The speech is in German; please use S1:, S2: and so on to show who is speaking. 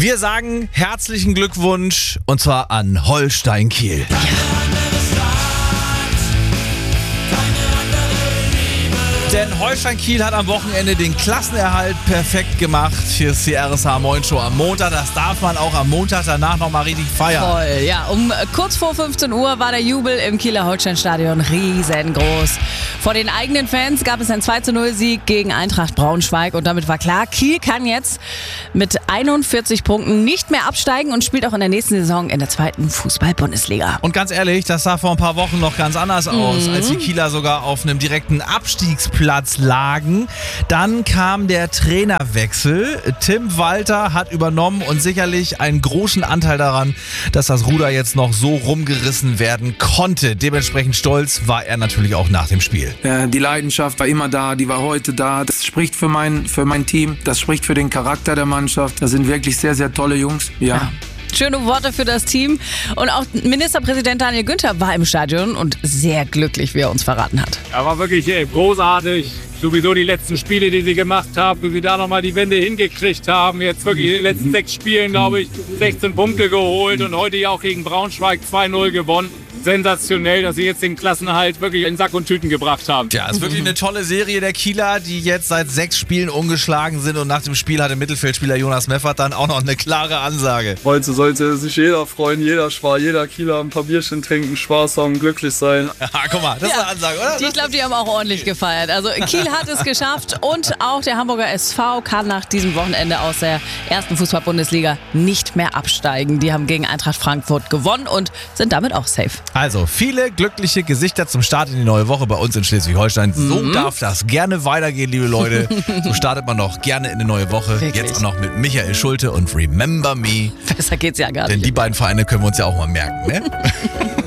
S1: Wir sagen herzlichen Glückwunsch und zwar an Holstein Kiel. Denn Holstein Kiel hat am Wochenende den Klassenerhalt perfekt gemacht fürs CRSH Moin Show am Montag. Das darf man auch am Montag danach nochmal richtig feiern.
S2: Voll, ja. Kurz vor 15 Uhr war der Jubel im Kieler Holstein-Stadion riesengroß. Vor den eigenen Fans gab es einen 2:0-Sieg gegen Eintracht Braunschweig und damit war klar, Kiel kann jetzt mit 41 Punkten nicht mehr absteigen und spielt auch in der nächsten Saison in der 2. Fußball-Bundesliga.
S1: Und ganz ehrlich, das sah vor ein paar Wochen noch ganz anders aus, als die Kieler sogar auf einem direkten Abstiegsplatz lagen. Dann kam der Trainerwechsel. Tim Walter hat übernommen und sicherlich einen großen Anteil daran, dass das Ruder jetzt noch so rumgerissen werden konnte. Dementsprechend stolz war er natürlich auch nach dem Spiel.
S3: Die Leidenschaft war immer da, die war heute da. Das spricht für mein Team, das spricht für den Charakter der Mannschaft. Das sind wirklich sehr, sehr tolle Jungs. Ja.
S2: Schöne Worte für das Team. Und auch Ministerpräsident Daniel Günther war im Stadion und sehr glücklich, wie er uns verraten hat.
S4: Er war wirklich großartig. Sowieso die letzten Spiele, die sie gemacht haben, wie sie da nochmal die Wende hingekriegt haben. Jetzt wirklich in den letzten 6 Spielen, glaube ich, 16 Punkte geholt und heute ja auch gegen Braunschweig 2:0 gewonnen. Sensationell, dass sie jetzt den Klassenerhalt wirklich in Sack und Tüten gebracht haben.
S1: Ja, es ist wirklich eine tolle Serie der Kieler, die jetzt seit 6 Spielen ungeschlagen sind und nach dem Spiel hatte Mittelfeldspieler Jonas Meffert dann auch noch eine klare Ansage.
S5: Heute sollte sich jeder freuen, jeder Kieler ein paar Bierchen trinken, Spaß haben, glücklich sein.
S1: Ja, guck mal, das ist eine Ansage, oder?
S2: Ich glaube, die haben auch ordentlich gefeiert. Also Kiel hat es geschafft und auch der Hamburger SV kann nach diesem Wochenende aus der 1. Fußball-Bundesliga nicht mehr absteigen. Die haben gegen Eintracht Frankfurt gewonnen und sind damit auch safe.
S1: Also, viele glückliche Gesichter zum Start in die neue Woche bei uns in Schleswig-Holstein. So darf das gerne weitergehen, liebe Leute. So startet man doch gerne in eine neue Woche.
S2: Wirklich?
S1: Jetzt auch noch mit Michael Schulte und Remember Me.
S2: Besser geht's ja gar nicht.
S1: Denn die beiden Vereine können wir uns ja auch mal merken, ne?